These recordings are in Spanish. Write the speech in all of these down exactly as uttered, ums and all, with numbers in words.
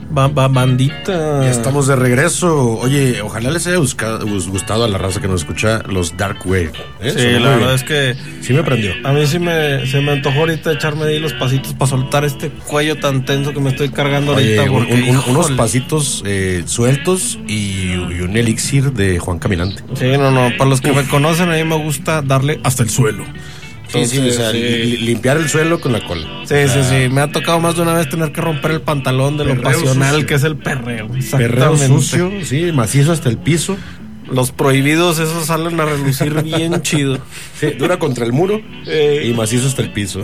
ba- ba- bandita. Ya estamos de regreso. Oye, ojalá les haya buscado, gustado a la raza que nos escucha los Dark Wave. ¿eh? Sí, la verdad es que sí me prendió. A mí sí me, se me antojó ahorita echarme ahí los pasitos para soltar este cuello tan tenso que me estoy cargando ahorita. Oye, porque, un, un, unos pasitos eh, sueltos y, y un elixir de Juan Caminante. Sí, no, no. Para los que Uf. me conocen, a mí me gusta darle hasta el suelo. Entonces, sí, sí, o sea, sí. Li- limpiar el suelo con la cola. Sí, o sea, sí, sí. Me ha tocado más de una vez tener que romper el pantalón de lo pasional sucio. Que es el perreo. Perreo sucio, sí, macizo hasta el piso. Los prohibidos, esos salen a relucir bien chido. Sí, dura contra el muro eh. y macizo hasta el piso.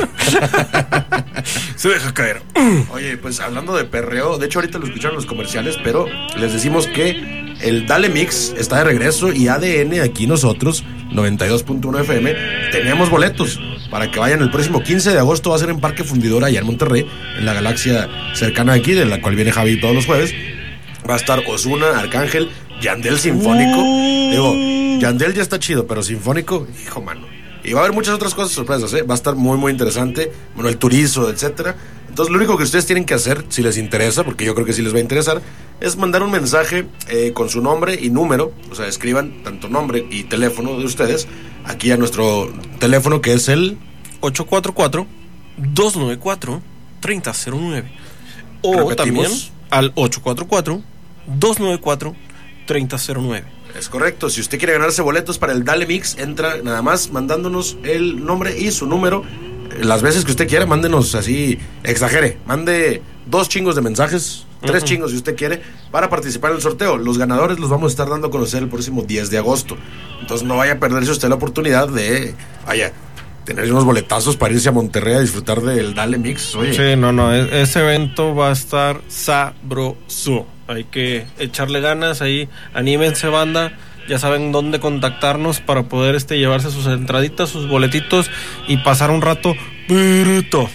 Se deja caer. Oye, pues hablando de perreo, de hecho ahorita lo escucharon los comerciales, pero les decimos que el Dale Mix está de regreso y A D N, aquí nosotros, noventa y dos punto uno F M, tenemos boletos para que vayan el próximo quince de agosto. Va a ser en Parque Fundidora, allá en Monterrey, en la galaxia cercana aquí, de la cual viene Javi todos los jueves. Va a estar Ozuna, Arcángel, Yandel Sinfónico. Uh. Digo, Yandel ya está chido, pero Sinfónico, hijo mano. Y va a haber muchas otras cosas sorpresas, ¿eh? Va a estar muy, muy interesante. Bueno, el Turizo, etcétera. Entonces, lo único que ustedes tienen que hacer, si les interesa, porque yo creo que sí les va a interesar, es mandar un mensaje eh, con su nombre y número. O sea, escriban tanto nombre y teléfono de ustedes aquí a nuestro teléfono, que es el ocho cuatro cuatro, dos nueve cuatro, tres cero cero nueve. O Repetimos. También al ocho cuatro cuatro, dos nueve cuatro, tres cero cero nueve. Es correcto. Si usted quiere ganarse boletos para el Dale Mix, entra nada más mandándonos el nombre y su número. Las veces que usted quiera, mándenos así, exagere, mande dos chingos de mensajes, tres uh-huh. chingos si usted quiere, para participar en el sorteo. Los ganadores los vamos a estar dando a conocer el próximo diez de agosto. Entonces no vaya a perderse usted la oportunidad de, vaya, tener unos boletazos para irse a Monterrey a disfrutar del Dale Mix. Oye. Sí, no, no, ese evento va a estar sabroso. Hay que echarle ganas ahí, anímense, banda. Ya saben dónde contactarnos para poder este llevarse sus entraditas, sus boletitos y pasar un rato bruto.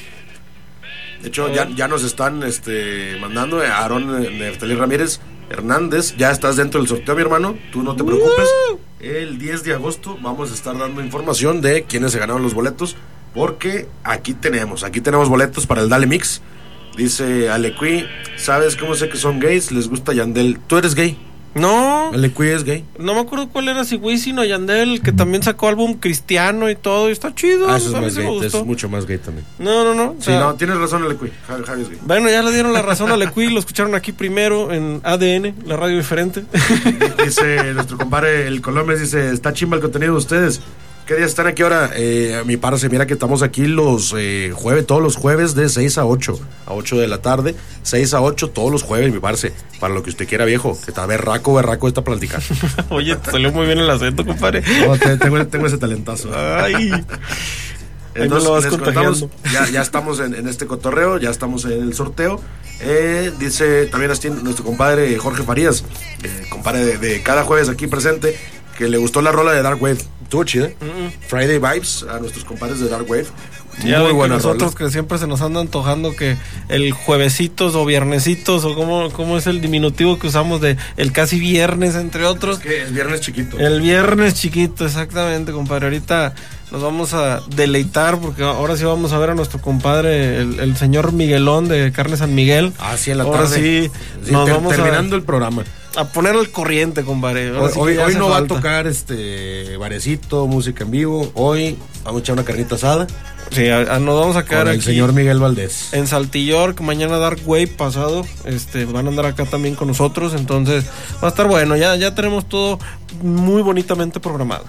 De hecho, ya, ya nos están este, mandando a Aarón Neftalí Ramírez Hernández. Ya estás dentro del sorteo, mi hermano. Tú no te preocupes. Uh. El diez de agosto vamos a estar dando información de quiénes se ganaron los boletos, porque aquí tenemos, aquí tenemos boletos para el Dale Mix. Dice Alequi, ¿sabes cómo sé que son gays? Les gusta Yandel. ¿Tú eres gay? No. Alequi es gay. No me acuerdo cuál era, si Wisin o Yandel, que también sacó álbum cristiano y todo, y está chido. Ah, eso es más gay, es mucho más gay también. No, no, no. Sí, sea, no, tienes razón, Alequi. Javi, Javi es gay. Bueno, ya le dieron la razón a Alequi, lo escucharon aquí primero en A D N, la radio diferente. Dice nuestro compadre El Colombes, dice, está chimba el contenido de ustedes. ¿Qué días están aquí ahora? Eh, a mi parce, mira que estamos aquí los eh, jueves, todos los jueves de seis a ocho, a ocho de la tarde, seis a ocho todos los jueves, mi parce, para lo que usted quiera, viejo, que está berraco, berraco esta plática. Oye, te salió muy bien el acento, compadre. No, te, tengo, tengo ese talentazo. Ay. Entonces, lo vas les contamos, ya, ya estamos en, en este cotorreo, ya estamos en el sorteo. Eh, dice también nuestro compadre Jorge Farías, eh, compadre de, de cada jueves aquí presente, que le gustó la rola de Dark Wave. Estuvo chida. Uh-uh. Friday Vibes a nuestros compadres de Dark Wave. Ya muy buena nosotros rola. Que siempre se nos anda antojando que el juevesitos o viernesitos, o cómo, cómo es el diminutivo que usamos de el casi viernes, entre otros. Es que el viernes chiquito. El viernes chiquito, exactamente, compadre. Ahorita nos vamos a deleitar porque ahora sí vamos a ver a nuestro compadre, el, el señor Miguelón de Carne San Miguel. Ah, sí, en la ahora tarde. Sí, sí nos ter- vamos terminando a, el programa. A poner al corriente, compadre. Hoy, sí hoy, hoy no falta. va a tocar este barecito, música en vivo. Hoy vamos a echar una carnita asada. Sí, a, a, nos vamos a quedar con el aquí señor Miguel Valdés en Saltillor, que mañana Dark Wave pasado, este, van a andar acá también con nosotros, entonces va a estar bueno, ya, ya tenemos todo muy bonitamente programado.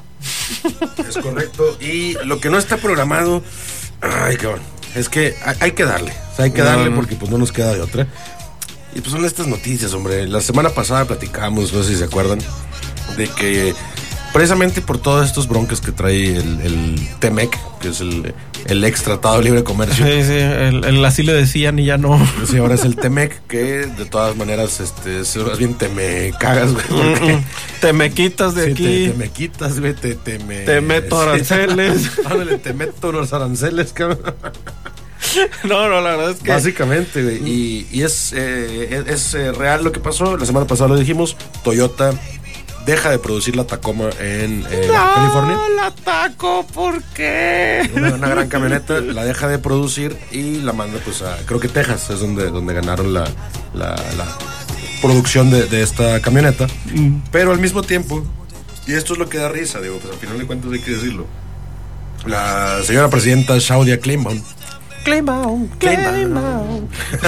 Es correcto, y lo que no está programado, ay, cabrón, es que hay, hay que darle, o sea, hay que darle no, porque pues no nos queda de otra. Y pues son estas noticias, hombre. La semana pasada platicamos, no sé si se acuerdan, de que precisamente por todos estos broncas que trae el, el T M E C, que es el, el ex Tratado de Libre Comercio. Sí, sí, el, el así le decían y ya no. Sí, ahora es el T M E C, que de todas maneras, este, es más bien te me cagas, güey. Porque mm-mm. Te me quitas de sí, aquí. Te, te me quitas, güey, te, te me... Te meto aranceles. Ándale, te meto unos aranceles, cabrón. No, no, la verdad es que... Básicamente, güey, y, y es, eh, es, es eh, real lo que pasó. La semana pasada lo dijimos, Toyota deja de producir la Tacoma en eh, no, Baja California. La Taco, ¿por qué? Una, una gran camioneta, la deja de producir y la manda pues a, creo que Texas es donde, donde ganaron la, la, la producción de, de esta camioneta. Mm. Pero al mismo tiempo, y esto es lo que da risa, digo, pues al final de cuentas hay que decirlo, la señora presidenta Claudia Sheinbaum Sheinbaum, Sheinbaum.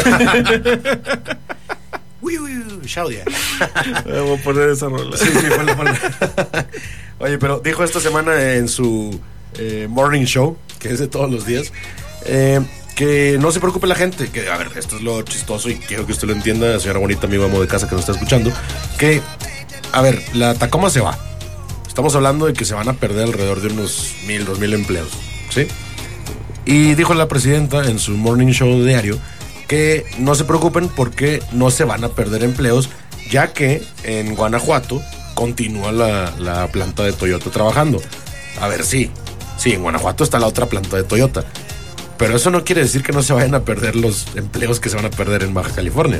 Uy, uy, uy, Claudia. Voy a poner esa rola. Sí, sí, ponle, ponle. Oye, pero dijo esta semana en su eh, morning show, que es de todos los días, eh, que no se preocupe la gente, que, a ver, esto es lo chistoso y quiero que usted lo entienda, señora bonita, amigo amo de casa que nos está escuchando, que, a ver, la Tacoma se va. Estamos hablando de que se van a perder alrededor de unos mil, dos mil empleos, ¿sí? Y dijo la presidenta en su morning show diario que no se preocupen porque no se van a perder empleos, ya que en Guanajuato continúa la, la planta de Toyota trabajando. A ver, sí, sí, en Guanajuato está la otra planta de Toyota, pero eso no quiere decir que no se vayan a perder los empleos que se van a perder en Baja California.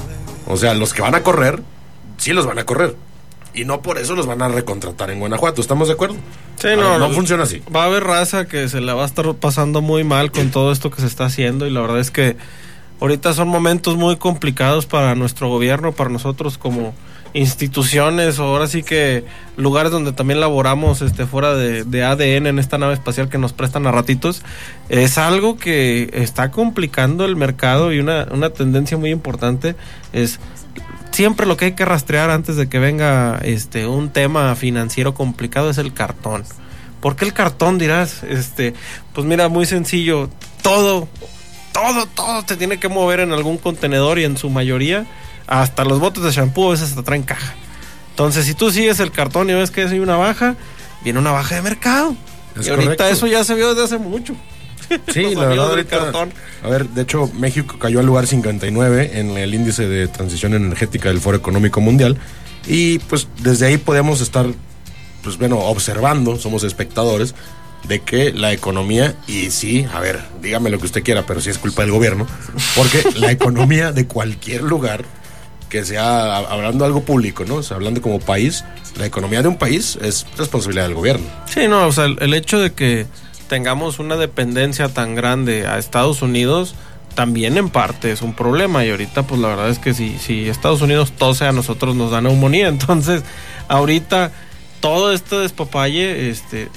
O sea, los que van a correr, sí los van a correr. Y no por eso los van a recontratar en Guanajuato, ¿estamos de acuerdo? Sí, no, ver, no funciona así. Va a haber raza que se la va a estar pasando muy mal con todo esto que se está haciendo y la verdad es que ahorita son momentos muy complicados para nuestro gobierno, para nosotros como instituciones, o ahora sí que lugares donde también laboramos este, fuera de, de A D N en esta nave espacial que nos prestan a ratitos. Es algo que está complicando el mercado y una, una tendencia muy importante es siempre lo que hay que rastrear antes de que venga este un tema financiero complicado es el cartón. ¿Por qué el cartón, dirás? Este, pues mira, muy sencillo, todo Todo, todo te tiene que mover en algún contenedor y en su mayoría, hasta los botes de shampoo a veces te traen caja. Entonces, si tú sigues el cartón y ves que hay una baja, viene una baja de mercado. Es y ahorita correcto. Eso ya se vio desde hace mucho. Sí, la verdad, ahorita, cartón. A ver, de hecho, México cayó al lugar cincuenta y nueve en el índice de transición energética del Foro Económico Mundial y pues desde ahí podemos estar, pues bueno, observando, somos espectadores de que la economía, y sí, a ver, dígame lo que usted quiera, pero sí es culpa del gobierno, porque la economía de cualquier lugar, que sea, hablando de algo público, ¿no? O sea, hablando como país, la economía de un país es responsabilidad del gobierno. Sí, no, o sea, el, el hecho de que tengamos una dependencia tan grande a Estados Unidos, también en parte es un problema, y ahorita pues la verdad es que si, si Estados Unidos tose a nosotros nos da neumonía, entonces ahorita todo este despapalle este,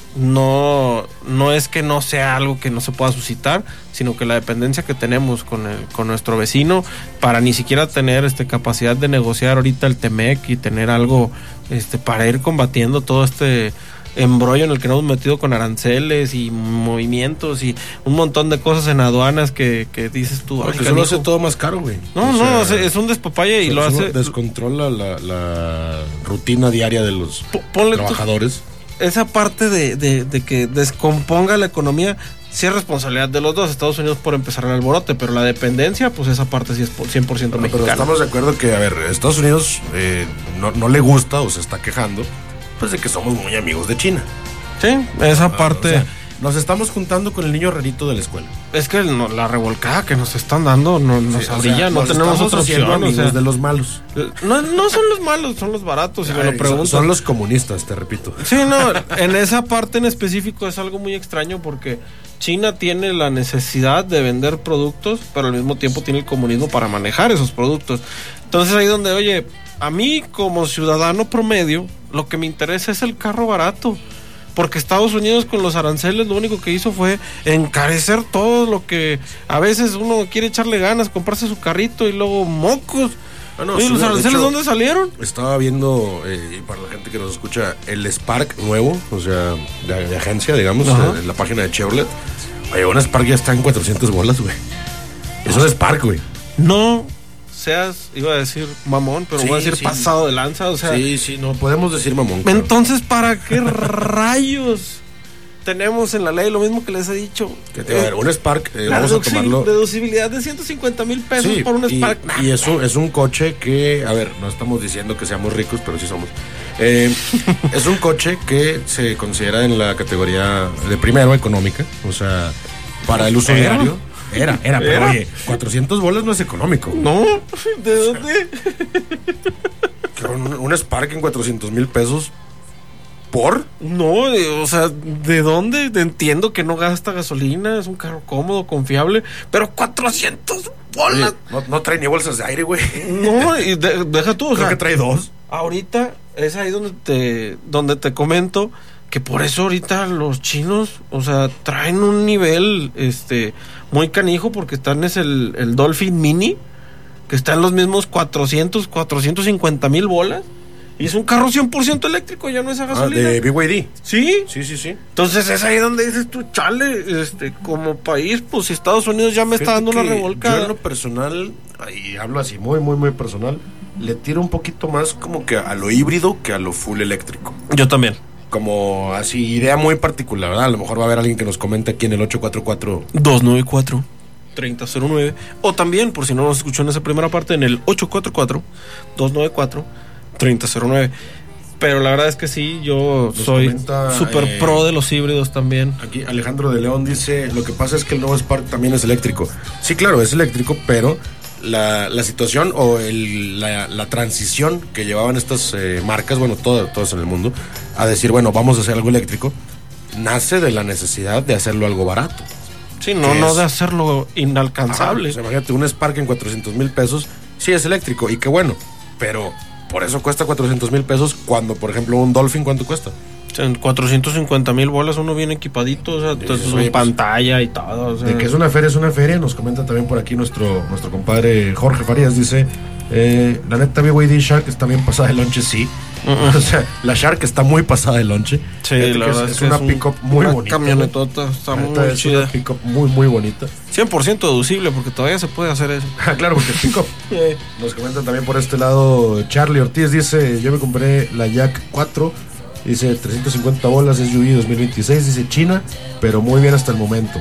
no, no es que no sea algo que no se pueda suscitar, sino que la dependencia que tenemos con, el, con nuestro vecino, para ni siquiera tener este, capacidad de negociar ahorita el Temec y tener algo este, para ir combatiendo todo este embrollo en el que nos hemos metido con aranceles y movimientos y un montón de cosas en aduanas que, que dices tú. Porque eso lo hace todo más caro, güey. No, o no, sea, es un despapalle y lo hace... Descontrola la, la rutina diaria de los Ponle trabajadores. Tú, esa parte de, de, de que descomponga la economía, sí es responsabilidad de los dos, Estados Unidos por empezar el alborote, pero la dependencia, pues esa parte sí es cien por ciento mexicana. Pero estamos de acuerdo que, a ver, Estados Unidos eh, no, no le gusta o se está quejando pues de que somos muy amigos de China. Sí, esa parte. Ah, o sea, nos estamos juntando con el niño rarito de la escuela. Es que no, la revolcada que nos están dando no, nos sí, abrilla, o sea, no nos tenemos otra opción. Amigos o sea, de los malos. No, no son los malos, son los baratos, si Ay, me lo preguntan. Son los comunistas, te repito. Sí, no, en esa parte en específico es algo muy extraño porque China tiene la necesidad de vender productos, pero al mismo tiempo tiene el comunismo para manejar esos productos. Entonces ahí donde, oye, a mí como ciudadano promedio, lo que me interesa es el carro barato. Porque Estados Unidos con los aranceles lo único que hizo fue encarecer todo lo que a veces uno quiere echarle ganas, comprarse su carrito y luego mocos. Bueno, Oye, sí, ¿los aranceles hecho, dónde salieron? Estaba viendo, eh, para la gente que nos escucha, el Spark nuevo, o sea, de, de agencia, digamos, en la página de Chevrolet. Oye, un Spark ya está en cuatrocientas bolas, güey. Es un Spark, güey. No seas, iba a decir mamón, pero sí, voy a decir sí, pasado de lanza, o sea. Sí, sí, no podemos decir mamón. Entonces, ¿para qué rayos tenemos en la ley lo mismo que les he dicho? Que te va a ver, un Spark, eh, vamos a tomarlo. Deducibilidad de ciento cincuenta mil pesos sí, por un Spark. Y, y eso es un coche que, a ver, no estamos diciendo que seamos ricos, pero sí somos. Eh, es un coche que se considera en la categoría de primero económica, o sea, para el uso ¿Era? diario. Era, era, pero ¿Era? Oye, cuatrocientos bolas no es económico. No, ¿de dónde? O sea, un, un Spark en cuatrocientos mil pesos. ¿Por? No, eh, o sea, ¿de dónde? Entiendo que no gasta gasolina, es un carro cómodo, confiable, pero cuatrocientos bolas. No, no trae ni bolsas de aire, güey. No, y de, deja tú, o Creo sea, que trae dos. ahorita es ahí donde te, donde te comento que por eso ahorita los chinos, o sea, traen un nivel este muy canijo, porque están es el, el Dolphin Mini, que está en los mismos cuatrocientos, cuatrocientos cincuenta mil bolas. Y es un carro cien por ciento eléctrico, ya no es a gasolina. Ah, de B Y D. ¿Sí? Sí, sí, sí. Entonces es ahí donde dices tú, chale, este, como país, pues si Estados Unidos ya me está dando una revolcada. Yo en lo personal, y hablo así muy, muy, muy personal, le tiro un poquito más como que a lo híbrido que a lo full eléctrico. Yo también. Como así, idea muy particular, ¿verdad? A lo mejor va a haber alguien que nos comente aquí en el ocho cuatro cuatro dos nueve cuatro, tres cero cero nueve. O también, por si no nos escuchó en esa primera parte, en el ocho cuatro cuatro, dos nueve cuatro, tres cero cero nueve. Pero la verdad es que sí, yo Nos soy comenta, súper eh, pro de los híbridos también. Aquí Alejandro de León dice, lo que pasa es que el nuevo Spark también es eléctrico. Sí, claro, es eléctrico, pero la, la situación o el, la, la transición que llevaban estas eh, marcas, bueno, todas, todas en el mundo, a decir, bueno, vamos a hacer algo eléctrico, nace de la necesidad de hacerlo algo barato. Sí, no, ¿Qué no es? de hacerlo inalcanzable. Ah, o sea, imagínate, un Spark en cuatrocientos mil pesos, sí es eléctrico, y qué bueno, pero por eso cuesta cuatrocientos mil pesos, cuando, por ejemplo, un Dolphin, ¿cuánto cuesta? O sea, en cuatrocientos cincuenta mil bolas uno bien equipadito, o sea, Sí, pues, sí, su oye, pues, pantalla y todo. O sea. De que es una feria, es una feria. Nos comenta también por aquí nuestro, nuestro compadre Jorge Farías. Dice, eh, la neta B Y D Shark está bien pasada de lonche, sí. Uh-uh. O sea, la Shark está muy pasada de lonche. Sí, Fíjate la que verdad es, es es que una es un- pick-up muy una bonita. camionetota, está La muy neta es chida. una pick-up muy, muy bonita. cien por ciento deducible, porque todavía se puede hacer eso. Ah, claro, porque es pick-up. Nos comentan también por este lado Charlie Ortiz. Dice, yo me compré la Yak cuatro. Dice, trescientos cincuenta bolas, S U V dos mil veintiséis. Dice, China, pero muy bien hasta el momento.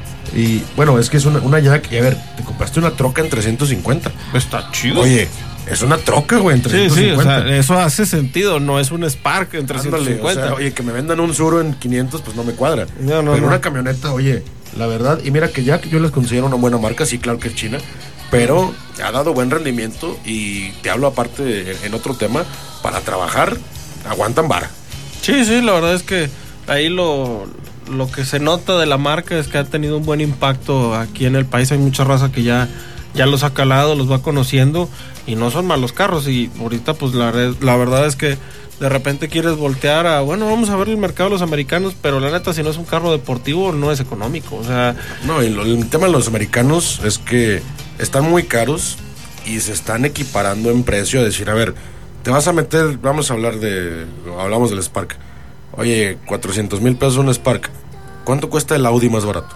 Y bueno, es que es una, una Yak. Y a ver, te compraste una troca en trescientos cincuenta. Está chido. Oye, es una troca, güey, en sí, trescientos sí, o cincuenta. sea, eso hace sentido, no es un Spark en trescientos cincuenta. Ándale, o sea, oye, que me vendan un Suro en quinientos, pues no me cuadra. No, no, pero no. una camioneta, oye, la verdad, y mira que Yak yo les considero una buena marca, sí, claro que es China, pero ha dado buen rendimiento y te hablo aparte en, en otro tema, para trabajar, aguantan vara. Sí, sí, la verdad es que ahí lo, lo que se nota de la marca es que ha tenido un buen impacto aquí en el país. Hay mucha raza que ya, ya los ha calado, los va conociendo y no son malos carros. Y ahorita pues la, re- la verdad es que de repente quieres voltear a, bueno, vamos a ver el mercado de los americanos, pero la neta si no es un carro deportivo no es económico. O sea, No, y lo- el tema de los americanos es que están muy caros y se están equiparando en precio, a decir, a ver, te vas a meter, vamos a hablar de, hablamos del Spark. Oye, cuatrocientos mil pesos un Spark. ¿Cuánto cuesta el Audi más barato?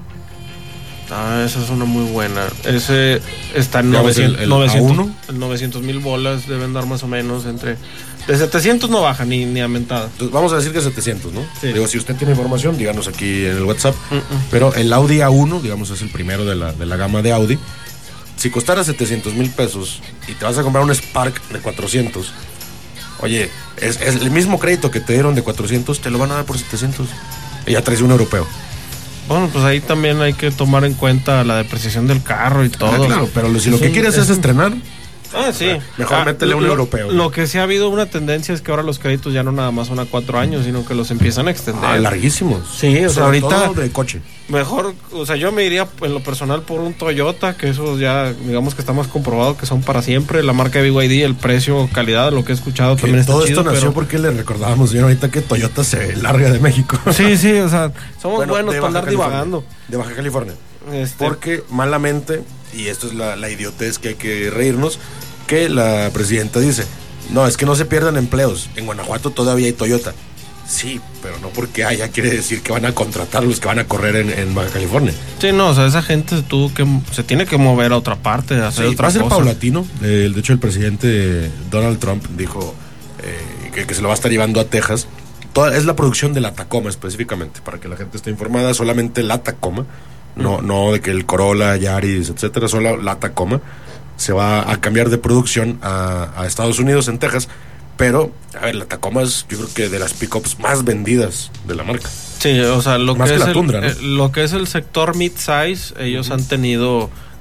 ah, esa es una muy buena. Ese está en Digamos, el- novecientos, el novecientos, A uno. el novecientos mil bolas, deben dar más o menos entre... De setecientos no baja ni, ni a mentada. Entonces, vamos a decir que setecientos, ¿no? Sí. Digo, si usted tiene información, díganos aquí en el WhatsApp. Mm-mm. Pero el Audi A uno, digamos, es el primero de la, de la gama de Audi. Si costara setecientos mil pesos y te vas a comprar un Spark de cuatrocientos, oye, es, es el mismo crédito que te dieron de cuatrocientos, te lo van a dar por setecientos. Y ya traes un europeo. Bueno, pues ahí también hay que tomar en cuenta la depreciación del carro y todo. Ah, claro, pero lo- si lo Es que un- quieres es estrenar, Ah, sí. Mejor métele lo- un lo- europeo. Lo que sí ha habido una tendencia es que ahora los créditos ya no nada más son a cuatro años, sino que los empiezan a extender. ah, larguísimos. Sí, o sea, Sobre ahorita- todo de coche. Mejor, o sea, yo me iría en lo personal por un Toyota, que eso ya, digamos que está más comprobado que son para siempre. La marca B Y D, el precio, calidad, lo que he escuchado Que también está todo chido. esto nació pero... porque le recordábamos bien ahorita que Toyota se larga de México. Sí, sí, o sea, somos Bueno, buenos de para Baja andar California. divagando. De Baja California. Este, Porque malamente, y esto es la, la idiotez que hay que reírnos, que la presidenta dice, no, es que no se pierdan empleos. En Guanajuato todavía hay Toyota. Sí, pero no porque haya quiere decir que van a contratar los que van a correr en, en Baja California. Sí, no, o sea, esa gente se tuvo que, se tiene que mover a otra parte, a hacer Sí, otra va a ser cosa. paulatino. Eh, de hecho, el presidente Donald Trump dijo eh, que, que se lo va a estar llevando a Texas. Toda, es la producción de la Tacoma específicamente, para que la gente esté informada. Solamente la Tacoma, no, Mm. no de que el Corolla, Yaris, etcétera, solo la Tacoma se va a cambiar de producción a, a Estados Unidos, en Texas. Pero, a ver, la Tacoma es, yo creo que de las pickups más vendidas de la marca. Sí, o sea, lo Más que, que es la el, Tundra, ¿no? eh, lo que es el sector mid-size, ellos han tenido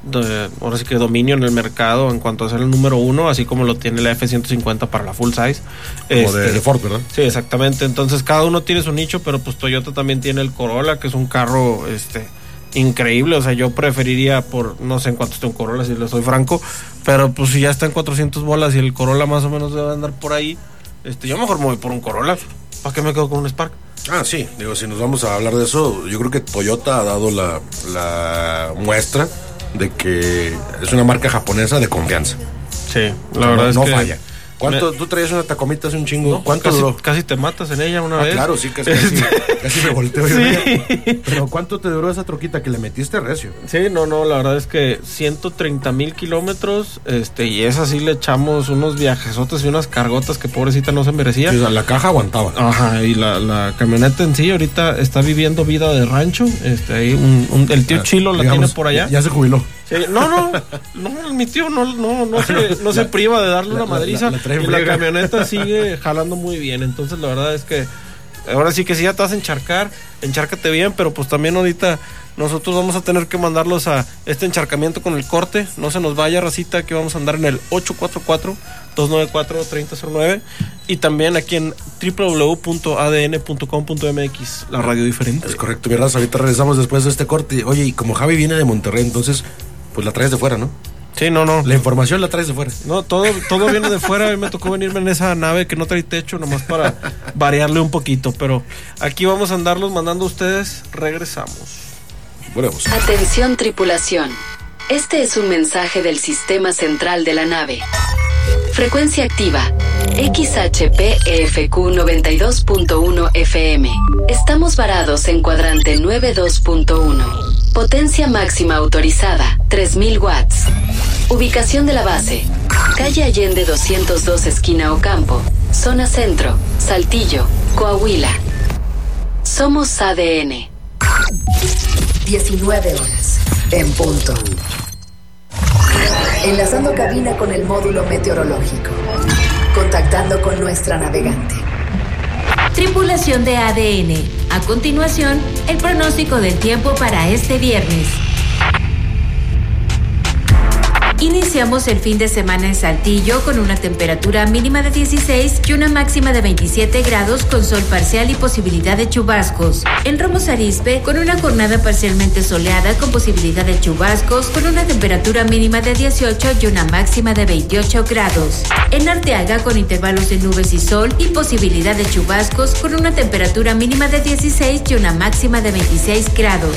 de, ahora sí que dominio en el mercado en cuanto a ser el número uno, así como lo tiene la F ciento cincuenta para la full size. Como este, de, de Ford, ¿verdad? Sí, exactamente. Entonces cada uno tiene su nicho, pero pues Toyota también tiene el Corolla, que es un carro este increíble. O sea, yo preferiría por, no sé en cuánto está un Corolla, si le soy franco, pero pues si ya está en cuatrocientas bolas y el Corolla más o menos debe andar por ahí, este yo mejor me voy por un Corolla. ¿Para qué me quedo con un Spark? Ah, sí, digo, si nos vamos a hablar de eso, yo creo que Toyota ha dado la, la muestra de que es una marca japonesa de confianza. Sí, la no, verdad es no que... falla. ¿Cuánto? Me... Tú traías una Tacomita hace un chingo. No, ¿Cuánto casi, duró? Casi te matas en ella una ah, vez. Claro, sí, casi, casi, casi me volteo yo. Sí. Pero ¿cuánto te duró esa troquita que le metiste recio? Sí, no, no, la verdad es que ciento treinta mil kilómetros, este, y esa sí le echamos unos viajesotes y unas cargotas que pobrecita no se merecía. Sí, o sea, la caja aguantaba. Ajá, y la, la camioneta en sí ahorita está viviendo vida de rancho. Este, ahí un, un, el tío Chilo la Digamos, tiene por allá. Ya se jubiló. Sí, no, no, no, mi tío no, no, no, se, no se priva de darle una madriza. La, la, la y la camioneta sigue jalando muy bien. Entonces la verdad es que ahora sí que si ya te vas a encharcar, encárcate bien, pero pues también ahorita nosotros vamos a tener que mandarlos a este encharcamiento con el corte. No se nos vaya, racita, que vamos a andar en el ocho cuatro cuatro, dos nueve cuatro, tres cero cero nueve y también aquí en doble u doble u doble u punto a d n punto com punto m x, la radio diferente. Es correcto, mi raza. Ahorita regresamos después de este corte. Oye, y como Javi viene de Monterrey, entonces pues la traes de fuera, ¿no? Sí, no, no. La información la traes de fuera. No, todo, todo viene de fuera. A mí me tocó venirme en esa nave que no trae techo, nomás para variarle un poquito. Pero aquí vamos a andarlos mandando a ustedes. Regresamos. Volvemos. Atención, tripulación. Este es un mensaje del sistema central de la nave. Frecuencia activa. X H P E F Q noventa y dos punto uno F M. Estamos varados en cuadrante noventa y dos punto uno. Potencia máxima autorizada, tres mil watts. Ubicación de la base: calle Allende doscientos dos, esquina Ocampo, zona centro, Saltillo, Coahuila. Somos A D N. diecinueve horas, en punto. Enlazando cabina con el módulo meteorológico. Contactando con nuestra navegante. Tripulación de A D N. A continuación, el pronóstico del tiempo para este viernes. Iniciamos el fin de semana en Saltillo con una temperatura mínima de dieciséis y una máxima de veintisiete grados con sol parcial y posibilidad de chubascos. En Ramos Arizpe con una jornada parcialmente soleada con posibilidad de chubascos con una temperatura mínima de dieciocho y una máxima de veintiocho grados. En Arteaga con intervalos de nubes y sol y posibilidad de chubascos con una temperatura mínima de dieciséis y una máxima de veintiséis grados.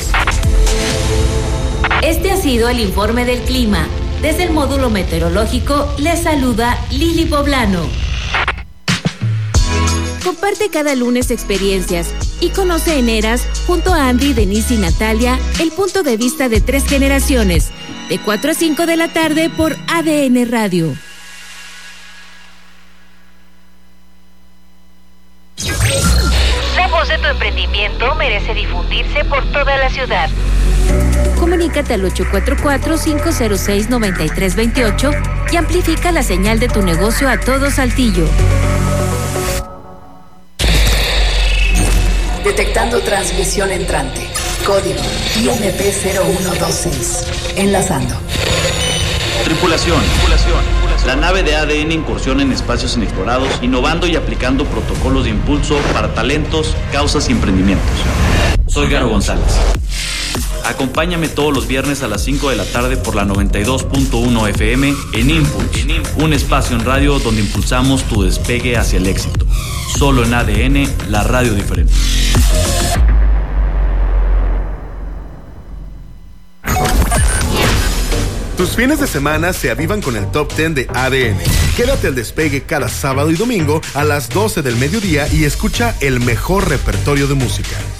Este ha sido el informe del clima. Desde el módulo meteorológico les saluda Lili Poblano. Comparte cada lunes experiencias y conoce en Eras, junto a Andy, Denise y Natalia, el punto de vista de tres generaciones, de cuatro a cinco de la tarde por A D N Radio. La voz de tu emprendimiento merece difundirse por toda la ciudad. Comunícate al ocho cuatro cuatro, cinco cero seis, nueve tres dos ocho y amplifica la señal de tu negocio a todo Saltillo. Detectando transmisión entrante. Código I M P cero uno dos seis. Enlazando. Tripulación, tripulación. La nave de A D N incursiona en espacios inexplorados, innovando y aplicando protocolos de impulso para talentos, causas y emprendimientos. Soy Garo González. Acompáñame todos los viernes a las cinco de la tarde por la noventa y dos punto uno F M en Impulse, en Impulse, un espacio en radio donde impulsamos tu despegue hacia el éxito. Solo en A D N, la radio diferente. Tus fines de semana se avivan con el Top diez de A D N. Quédate al despegue cada sábado y domingo a las doce del mediodía y escucha el mejor repertorio de música.